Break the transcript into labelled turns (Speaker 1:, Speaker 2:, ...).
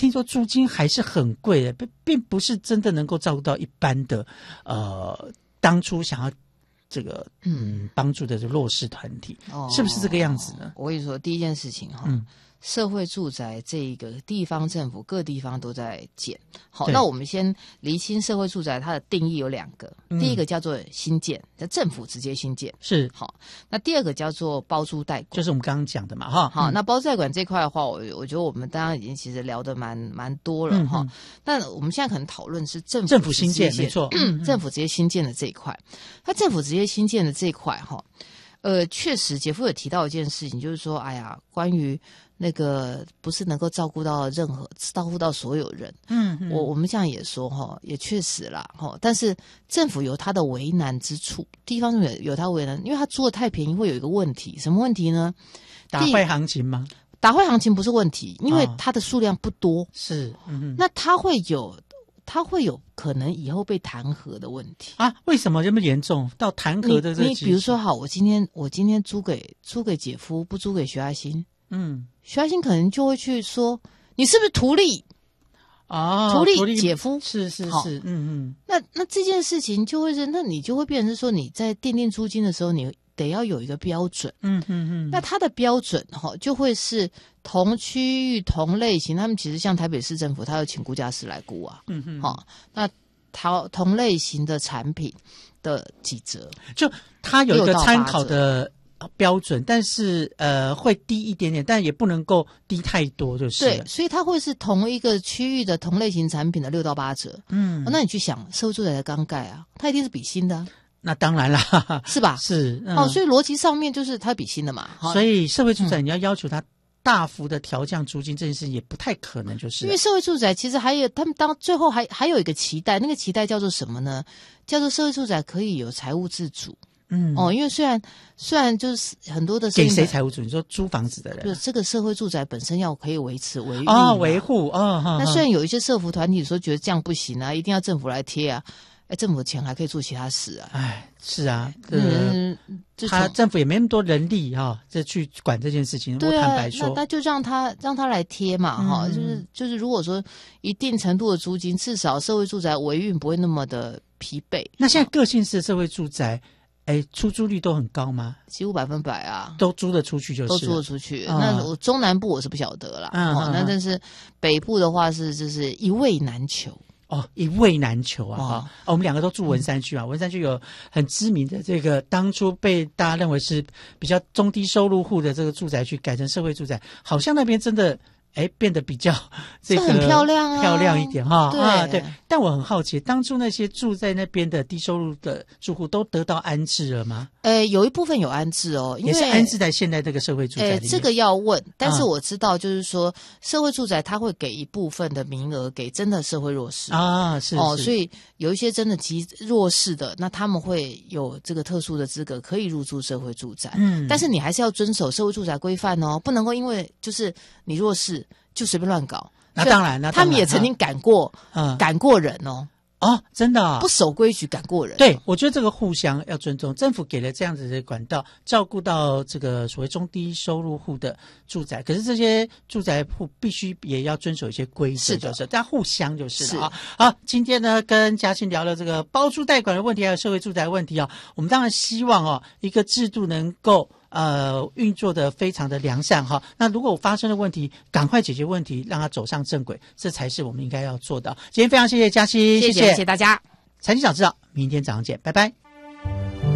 Speaker 1: 听说租金还是很贵的，并不是真的能够照顾到一般的当初想要这个帮助的弱势团体，是不是这个样子呢？
Speaker 2: 我跟你说，第一件事情哈。社会住宅这个地方政府各地方都在建。好，那我们先厘清社会住宅它的定义有2个，第一个叫做新建，叫政府直接新建，
Speaker 1: 是
Speaker 2: 好。那第二个叫做包租代管，
Speaker 1: 就是我们刚刚讲的嘛，哈。
Speaker 2: 好，那包租代管这块的话，我觉得我们刚刚已经其实聊得蛮多了哈。那我们现在可能讨论是政府
Speaker 1: 新建，没错，
Speaker 2: 政府直接新建的这一块。那政府直接新建的这一块哈，确实姐夫有提到一件事情，就是说，哎呀，关于那个不是能够照顾到所有人，我们这样也说哈，也确实啦哈，但是政府有它的为难之处，地方政府有它为难，因为它租的太便宜，会有一个问题，什么问题呢？
Speaker 1: 打坏行情吗？
Speaker 2: 打坏行情不是问题，因为它的数量不多，
Speaker 1: 是，
Speaker 2: 那它会有可能以后被弹劾的问题
Speaker 1: 啊？为什么这么严重到弹劾的这个？
Speaker 2: 你比如说，好，我今天租给姐夫，不租给徐爱新，徐爱新可能就会去说你是不是图利啊？图利姐夫
Speaker 1: 是，
Speaker 2: 那这件事情就会是，那你就会变成是说你在订租金的时候，你得要有一个标准，那它的标准就会是同区域同类型，他们其实像台北市政府，他要请估价师来估啊，那同类型的产品的几折，
Speaker 1: 就它有一个参考的标准，但是会低一点点，但也不能够低太多，就是
Speaker 2: 对，所以它会是同一个区域的同类型产品的6到8折，那你去想，社会住宅的刚盖啊，它一定是比新的啊。
Speaker 1: 那当然啦，
Speaker 2: 是吧？
Speaker 1: 是，
Speaker 2: 所以逻辑上面就是它比新的嘛。
Speaker 1: 所以社会住宅你要求它大幅的调降租金这件事情也不太可能，就是
Speaker 2: 因为社会住宅其实还有他们最后还有一个期待，那个期待叫做什么呢？叫做社会住宅可以有财务自主。因为虽然就是很多的
Speaker 1: 给谁财务自主？你说租房子的人，
Speaker 2: 就这个社会住宅本身要可以维持维护
Speaker 1: 那
Speaker 2: 虽然有一些社福团体说觉得这样不行啊，一定要政府来贴啊。政府的钱还可以做其他事啊！
Speaker 1: 是啊，他政府也没那么多人力这去管这件事情。
Speaker 2: 对啊，
Speaker 1: 我坦白说，
Speaker 2: 那就让他来贴嘛，就是如果说一定程度的租金，至少社会住宅维运不会那么的疲惫。
Speaker 1: 那现在个性式的社会住宅，出租率都很高吗？
Speaker 2: 几乎100%啊，
Speaker 1: 都租得出去就是，
Speaker 2: 都租得出去。那我中南部我是不晓得啦，那但是北部的话就是一位难求。
Speaker 1: 一位难求啊！我们2个都住文山区啊，文山区有很知名的这个，当初被大家认为是比较中低收入户的这个住宅区改成社会住宅，好像那边真的变得比较这个
Speaker 2: 很漂亮
Speaker 1: 漂亮一点哈。
Speaker 2: 对。
Speaker 1: 但我很好奇，当初那些住在那边的低收入的住户都得到安置了吗？
Speaker 2: 有一部分有安置哦，因为
Speaker 1: 也是安置在现在这个社会住宅里面。
Speaker 2: 这个要问，但是我知道，就是说社会住宅它会给一部分的名额给真的社会弱势
Speaker 1: 啊，是
Speaker 2: 所以有一些真的极弱势的，那他们会有这个特殊的资格可以入住社会住宅。但是你还是要遵守社会住宅规范哦，不能够因为就是你弱势就随便乱搞。
Speaker 1: 那当然，
Speaker 2: 他们也曾经赶过人哦。
Speaker 1: 真的
Speaker 2: 不守规矩赶过人。
Speaker 1: 对，我觉得这个互相要尊重，政府给了这样子的管道，照顾到这个所谓中低收入户的住宅，可是这些住宅户必须也要遵守一些规则，就是大家互相就是了啊。好，今天呢跟嘉欣聊了这个包租代管的问题，还有社会住宅问题我们当然希望一个制度能够运作的非常的良善那如果发生的问题，赶快解决问题，让它走上正轨，这才是我们应该要做的。今天非常谢谢嘉欣，
Speaker 2: 谢谢大家。
Speaker 1: 财经早知道，明天早上见，拜拜。